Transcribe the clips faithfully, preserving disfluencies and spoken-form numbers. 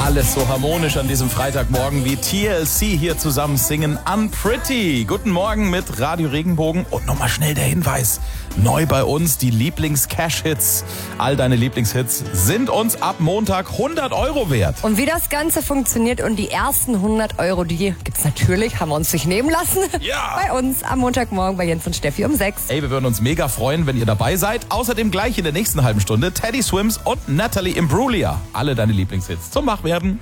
Alles so harmonisch an diesem Freitagmorgen wie T L C hier zusammen singen Unpretty. Guten Morgen mit Radio Regenbogen und nochmal schnell der Hinweis. Neu bei uns die Lieblings-Cash-Hits. All deine Lieblingshits sind uns ab Montag hundert Euro wert. Und wie das Ganze funktioniert und die ersten hundert Euro, die gibt's natürlich, haben wir uns nicht nehmen lassen. Ja. Bei uns am Montagmorgen bei Jens und Steffi um sechs. Ey, wir würden uns mega freuen, wenn ihr dabei seid. Außerdem gleich in der nächsten halben Stunde Teddy Swims und Natalie Imbruglia. Alle deine Lieblingshits zum Wachwerden.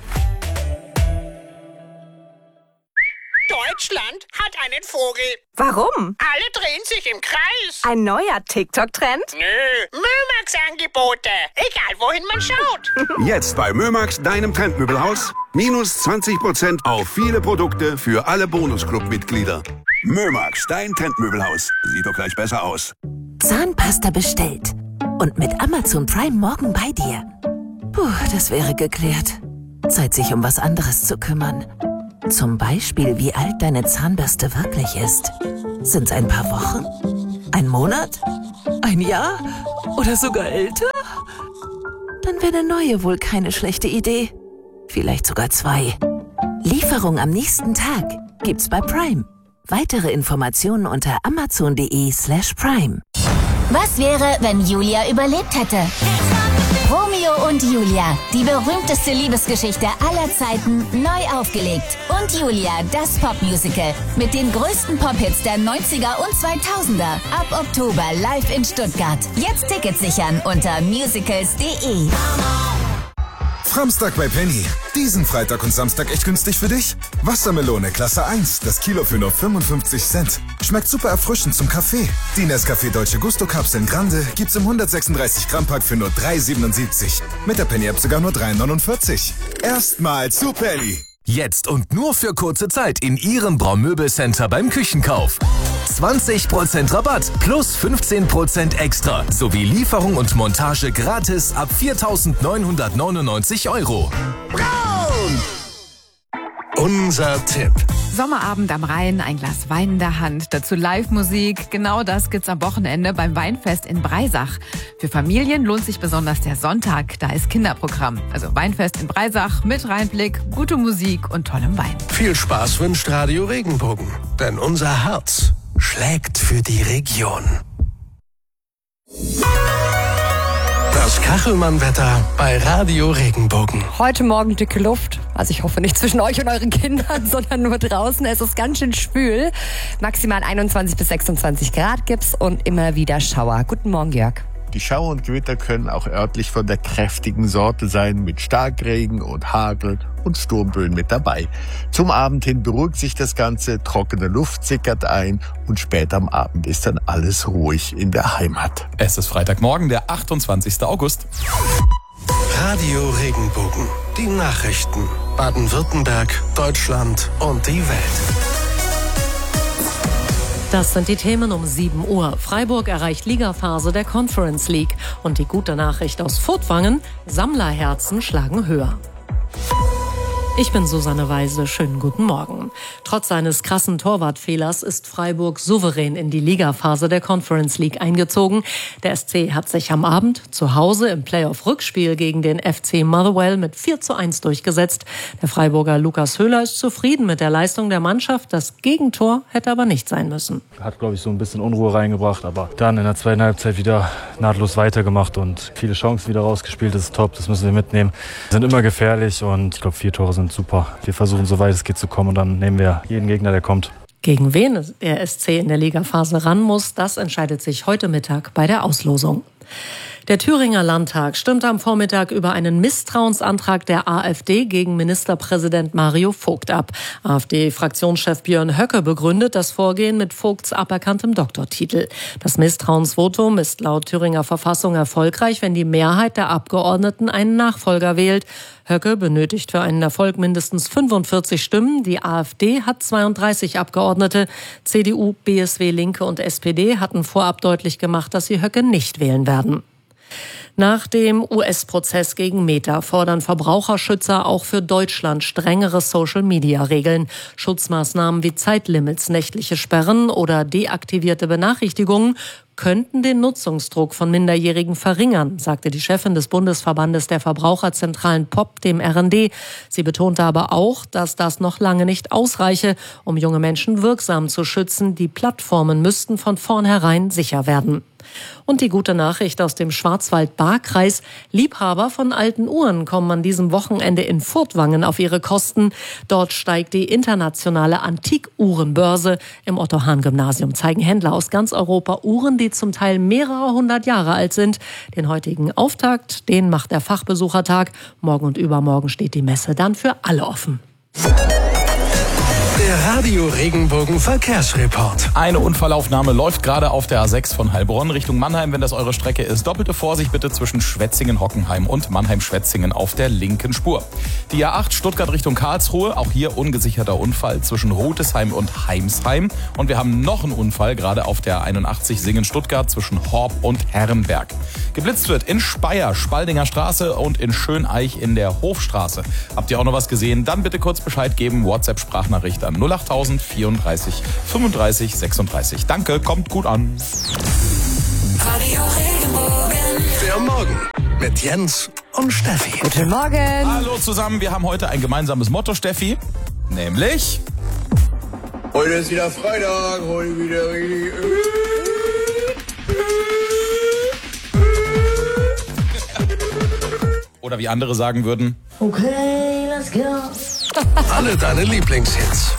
Deutschland hat einen Vogel. Warum? Alle drehen sich im Kreis. Ein neuer TikTok-Trend? Nö, Mömax-Angebote. Egal, wohin man schaut. Jetzt bei Mömax, deinem Trendmöbelhaus. Minus zwanzig Prozent auf viele Produkte für alle Bonusclub-Mitglieder. Mömax, dein Trendmöbelhaus. Sieht doch gleich besser aus. Zahnpasta bestellt. Und mit Amazon Prime morgen bei dir. Puh, das wäre geklärt. Zeit, sich um was anderes zu kümmern. Zum Beispiel, wie alt deine Zahnbürste wirklich ist. Sind's ein paar Wochen? Ein Monat? Ein Jahr? Oder sogar älter? Dann wäre eine neue wohl keine schlechte Idee. Vielleicht sogar zwei. Lieferung am nächsten Tag gibt's bei Prime. Weitere Informationen unter amazon.de slash prime. Was wäre, wenn Julia überlebt hätte? Romeo und Julia, die berühmteste Liebesgeschichte aller Zeiten, neu aufgelegt. Und Julia, das Popmusical. Mit den größten Pop-Hits der neunziger und zweitausender. Ab Oktober live in Stuttgart. Jetzt Tickets sichern unter musicals punkt de. Framstag bei Penny. Diesen Freitag und Samstag echt günstig für dich? Wassermelone Klasse eins, das Kilo für nur fünfundfünfzig Cent. Schmeckt super erfrischend zum Kaffee. Die Nescafé Dolce Gusto Kapseln Grande gibt's im hundertsechsunddreißig Gramm Pack für nur drei siebenundsiebzig. Mit der Penny App sogar nur drei neunundvierzig. Erstmal zu Penny. Jetzt und nur für kurze Zeit in Ihrem Braumöbelcenter beim Küchenkauf. zwanzig Prozent Rabatt plus fünfzehn Prozent extra sowie Lieferung und Montage gratis ab viertausendneunhundertneunundneunzig Euro. Braun! Unser Tipp. Sommerabend am Rhein, ein Glas Wein in der Hand, dazu Live-Musik. Genau das gibt's am Wochenende beim Weinfest in Breisach. Für Familien lohnt sich besonders der Sonntag, da ist Kinderprogramm. Also Weinfest in Breisach mit Rheinblick, gute Musik und tollem Wein. Viel Spaß wünscht Radio Regenbogen, denn unser Herz schlägt für die Region. Das Kachelmann-Wetter bei Radio Regenbogen. Heute Morgen dicke Luft. Also ich hoffe nicht zwischen euch und euren Kindern, sondern nur draußen. Es ist ganz schön schwül. Maximal einundzwanzig bis sechsundzwanzig Grad gibt's und immer wieder Schauer. Guten Morgen, Jörg. Die Schauer und Gewitter können auch örtlich von der kräftigen Sorte sein, mit Starkregen und Hagel und Sturmböen mit dabei. Zum Abend hin beruhigt sich das Ganze, trockene Luft sickert ein und spät am Abend ist dann alles ruhig in der Heimat. Es ist Freitagmorgen, der achtundzwanzigster August. Radio Regenbogen. Die Nachrichten. Baden-Württemberg, Deutschland und die Welt. Das sind die Themen um sieben Uhr. Freiburg erreicht Ligaphase der Conference League. Und die gute Nachricht aus Furtwangen: Sammlerherzen schlagen höher. Ich bin Susanne Weise, schönen guten Morgen. Trotz seines krassen Torwartfehlers ist Freiburg souverän in die Ligaphase der Conference League eingezogen. Der S C hat sich am Abend zu Hause im Playoff-Rückspiel gegen den F C Motherwell mit vier zu eins durchgesetzt. Der Freiburger Lukas Höhler ist zufrieden mit der Leistung der Mannschaft. Das Gegentor hätte aber nicht sein müssen. Hat, glaube ich, so ein bisschen Unruhe reingebracht, aber dann in der zweiten Halbzeit wieder nahtlos weitergemacht und viele Chancen wieder rausgespielt. Das ist top, das müssen wir mitnehmen. Sind immer gefährlich und ich glaube, vier Tore sind super. Wir versuchen, so weit es geht, zu kommen und dann nehmen wir jeden Gegner, der kommt. Gegen wen der S C in der Ligaphase ran muss, das entscheidet sich heute Mittag bei der Auslosung. Der Thüringer Landtag stimmte am Vormittag über einen Misstrauensantrag der AfD gegen Ministerpräsident Mario Vogt ab. AfD-Fraktionschef Björn Höcke begründet das Vorgehen mit Vogts aberkanntem Doktortitel. Das Misstrauensvotum ist laut Thüringer Verfassung erfolgreich, wenn die Mehrheit der Abgeordneten einen Nachfolger wählt. Höcke benötigt für einen Erfolg mindestens fünfundvierzig Stimmen. Die AfD hat zweiunddreißig Abgeordnete. C D U, B S W, Linke und S P D hatten vorab deutlich gemacht, dass sie Höcke nicht wählen werden. Nach dem U S-Prozess gegen Meta fordern Verbraucherschützer auch für Deutschland strengere Social-Media-Regeln. Schutzmaßnahmen wie Zeitlimits, nächtliche Sperren oder deaktivierte Benachrichtigungen könnten den Nutzungsdruck von Minderjährigen verringern, sagte die Chefin des Bundesverbandes der Verbraucherzentralen P O P dem R N D. Sie betonte aber auch, dass das noch lange nicht ausreiche, um junge Menschen wirksam zu schützen. Die Plattformen müssten von vornherein sicher werden. Und die gute Nachricht aus dem Schwarzwald-Baar-Kreis: Liebhaber von alten Uhren kommen an diesem Wochenende in Furtwangen auf ihre Kosten. Dort steigt die internationale Antikuhrenbörse. Im Otto-Hahn-Gymnasium zeigen Händler aus ganz Europa Uhren, die zum Teil mehrere hundert Jahre alt sind. Den heutigen Auftakt, den macht der Fachbesuchertag. Morgen und übermorgen steht die Messe dann für alle offen. Der Radio Regenbogen Verkehrsreport. Eine Unfallaufnahme läuft gerade auf der A sechs von Heilbronn Richtung Mannheim, wenn das eure Strecke ist. Doppelte Vorsicht bitte zwischen Schwetzingen-Hockenheim und Mannheim-Schwetzingen auf der linken Spur. Die A acht Stuttgart Richtung Karlsruhe, auch hier ungesicherter Unfall zwischen Rotesheim und Heimsheim. Und wir haben noch einen Unfall gerade auf der einundachtzig Singen-Stuttgart zwischen Horb und Herrenberg. Geblitzt wird in Speyer, Spaldinger Straße und in Schöneich in der Hofstraße. Habt ihr auch noch was gesehen? Dann bitte kurz Bescheid geben, WhatsApp-Sprachnachricht an null acht null null vierunddreißig fünfunddreißig sechsunddreißig. Danke, kommt gut an. Radio Regenbogen. Der Morgen mit Jens und Steffi. Guten Morgen. Hallo zusammen, wir haben heute ein gemeinsames Motto, Steffi. Nämlich... Heute ist wieder Freitag, heute wieder richtig... Oder wie andere sagen würden... Okay, let's go. Alle deine Lieblingshits.